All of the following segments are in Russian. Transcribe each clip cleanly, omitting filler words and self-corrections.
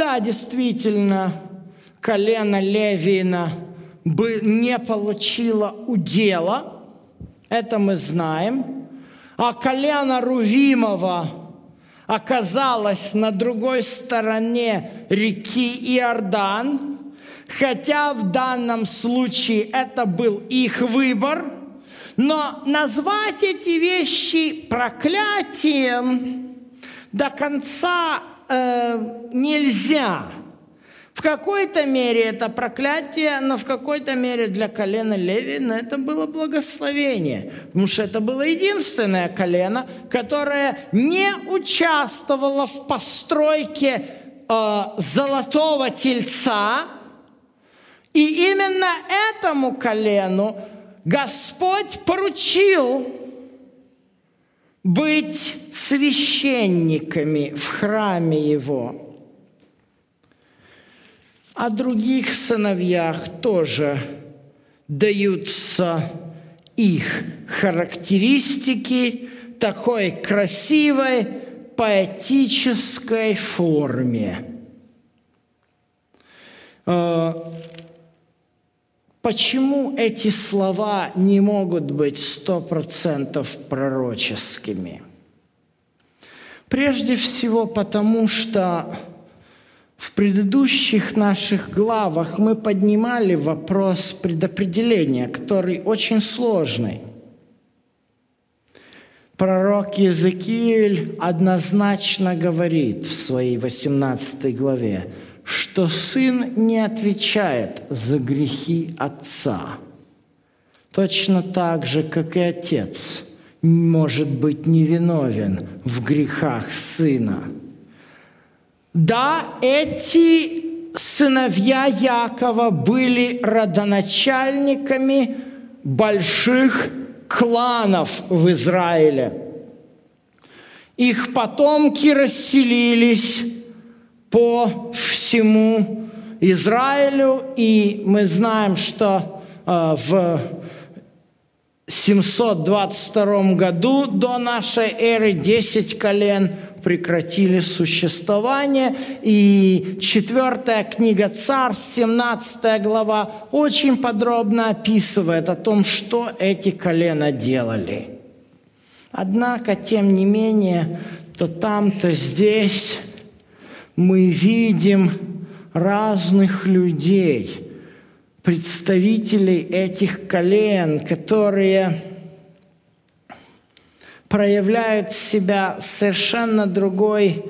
Да, действительно, колено Левина не получило удела, это мы знаем, а колено Рувимова оказалось на другой стороне реки Иордан, хотя в данном случае это был их выбор, но назвать эти вещи проклятием до конца нельзя. В какой-то мере это проклятие, но в какой-то мере для колена Левина это было благословение, потому что это было единственное колено, которое не участвовало в постройке золотого тельца, и именно этому колену Господь поручил быть священниками в храме Его. О других сыновьях тоже даются их характеристики в такой красивой поэтической форме. Почему эти слова не могут быть 100% пророческими? Прежде всего потому, что в предыдущих наших главах мы поднимали вопрос предопределения, который очень сложный. Пророк Иезекииль однозначно говорит в своей 18 главе, что сын не отвечает за грехи отца, точно так же, как и отец может быть невиновен в грехах сына. Да, эти сыновья Якова были родоначальниками больших кланов в Израиле. Их потомки расселились по всему Израилю, и мы знаем, что в 722 году до нашей эры 10 колен прекратили существование, и 4 книга Царств, 17 глава, очень подробно описывает о том, что эти колена делали. Однако, тем не менее, то там, то здесь мы видим разных людей, представителей этих колен, которые проявляют себя с совершенно другой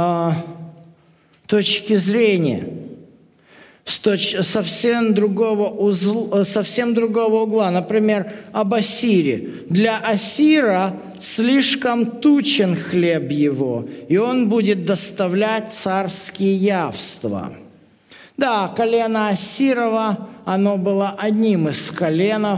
точки зрения, совсем другого угла. Например, об Ассире. Для Ассира слишком тучен хлеб его, и он будет доставлять царские явства. Да, колено Ассирова, оно было одним из колен,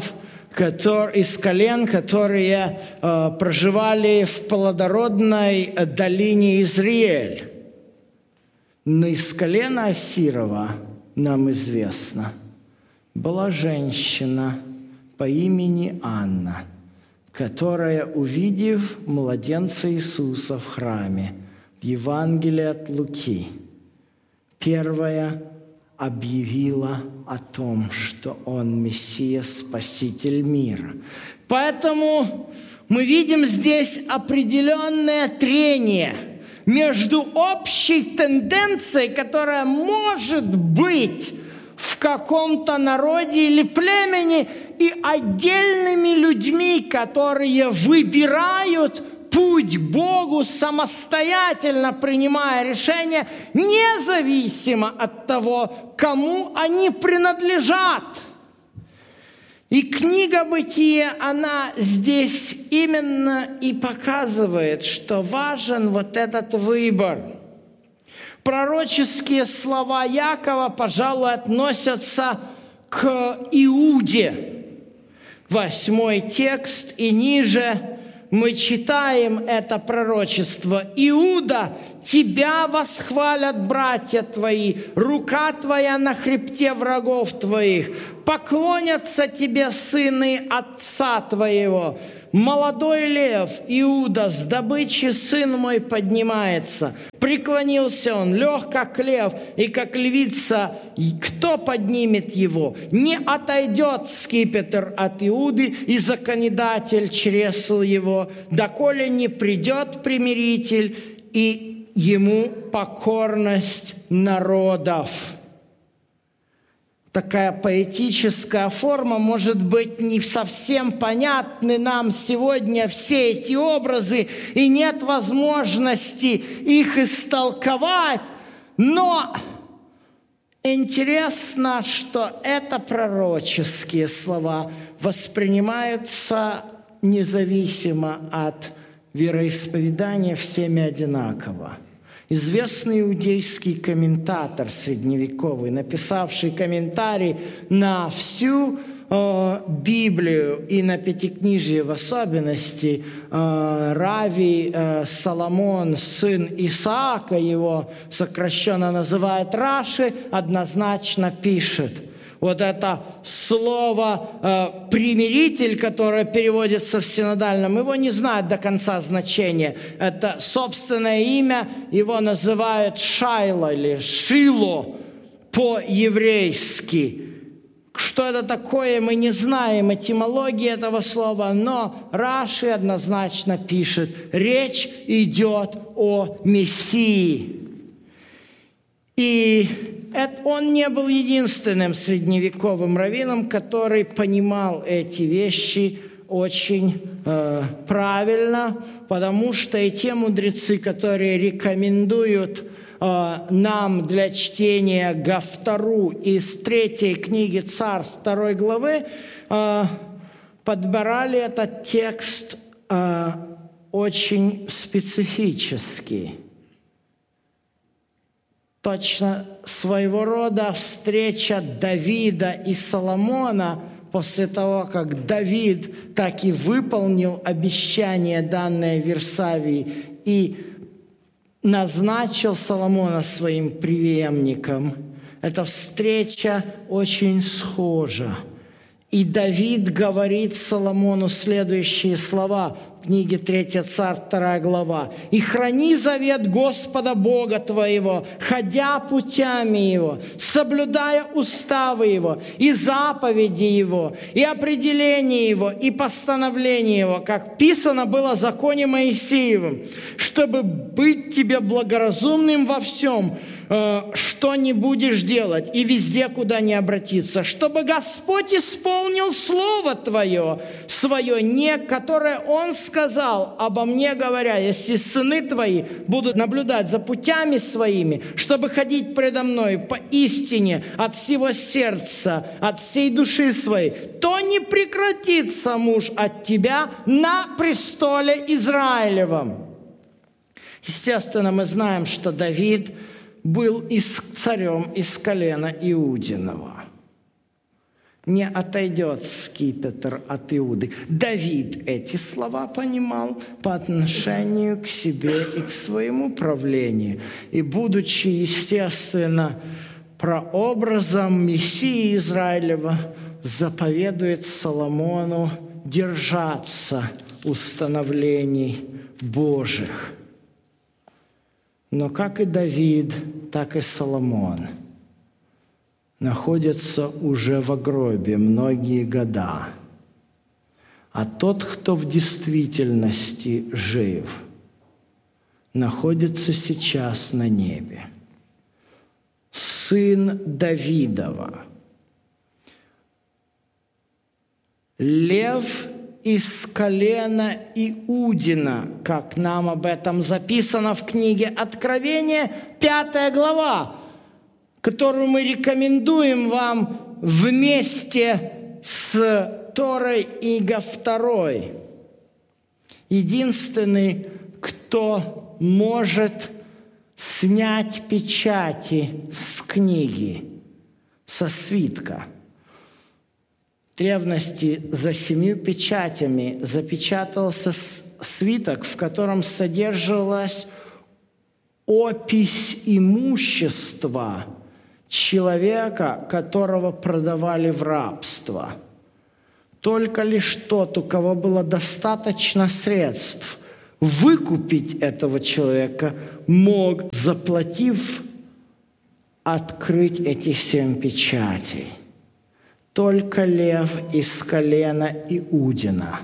которые проживали в плодородной долине Израиль. Но из колена Ассирова, нам известно, была женщина по имени Анна, которая, увидев младенца Иисуса в храме, в Евангелии от Луки, первая объявила о том, что Он Мессия, Спаситель мира. Поэтому мы видим здесь определенное трение между общей тенденцией, которая может быть в каком-то народе или племени, и отдельными людьми, которые выбирают путь к Богу, самостоятельно принимая решения, независимо от того, кому они принадлежат. И книга Бытия, она здесь именно и показывает, что важен вот этот выбор. Пророческие слова Якова, пожалуй, относятся к Иуде. 8 текст и ниже мы читаем это пророчество. «Иуда, тебя восхвалят братья твои, рука твоя на хребте врагов твоих, поклонятся тебе сыны отца твоего, молодой лев, Иуда, с добычи сын мой поднимается. Преклонился он, лег, как лев, и как львица, кто поднимет его? Не отойдет скипетр от Иуды, и законодатель чресл его, доколе не придет примиритель, и ему покорность народов». Такая поэтическая форма, может быть, не совсем понятны нам сегодня все эти образы, и нет возможности их истолковать, но интересно, что это пророческие слова воспринимаются независимо от вероисповедания всеми одинаково. Известный иудейский комментатор средневековый, написавший комментарий на всю Библию и на Пятикнижие в особенности, Рави Соломон, сын Исаака, его сокращенно называют Раши, однозначно пишет: вот это слово «примиритель», которое переводится в синодальном, его не знают до конца значения. Это собственное имя, его называют Шайло или Шило по-еврейски. Что это такое, мы не знаем, этимологии этого слова, но Раши однозначно пишет: речь идет о Мессии. И он не был единственным средневековым раввином, который понимал эти вещи очень правильно, потому что и те мудрецы, которые рекомендуют нам для чтения Гафтару из 3 книги Царств 2 главы, подбирали этот текст очень специфический. Точно своего рода встреча Давида и Соломона после того, как Давид так и выполнил обещание, данное Версавии, и назначил Соломона своим преемником. Эта встреча очень схожа. И Давид говорит Соломону следующие слова в книге 3 Царств 2 глава. «И храни завет Господа Бога твоего, ходя путями Его, соблюдая уставы Его, и заповеди Его, и определения Его, и постановления Его, как писано было в законе Моисеевым, чтобы быть тебе благоразумным во всем, что не будешь делать, и везде, куда не обратиться, чтобы Господь исполнил Слово Твое, свое, которое Он сказал обо мне, говоря: если сыны Твои будут наблюдать за путями Своими, чтобы ходить предо Мной по истине от всего сердца, от всей души своей, то не прекратится муж от Тебя на престоле Израилевом». Естественно, мы знаем, что Давид был царем из колена Иудиного. Не отойдет скипетр от Иуды. Давид эти слова понимал по отношению к себе и к своему правлению. И, будучи, естественно, прообразом Мессии Израилева, заповедует Соломону держаться установлений Божьих. Но как и Давид, так и Соломон находятся уже в гробе многие года. А тот, кто в действительности жив, находится сейчас на небе. Сын Давидова, лев из колена Иудина, как нам об этом записано в книге Откровения, 5 глава, которую мы рекомендуем вам вместе с Торой и Гафтарой. Единственный, кто может снять печати с книги, со свитка. В древности за 7 печатями запечатался свиток, в котором содержалась опись имущества человека, которого продавали в рабство. Только лишь тот, у кого было достаточно средств выкупить этого человека, мог, заплатив, открыть эти 7 печатей. Только лев из колена Иудина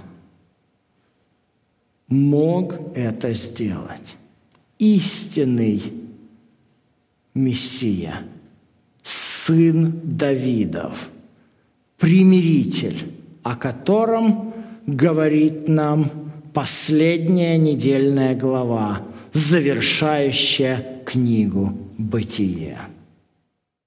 мог это сделать. Истинный Мессия, сын Давидов, примиритель, о котором говорит нам последняя недельная глава, завершающая книгу «Бытие».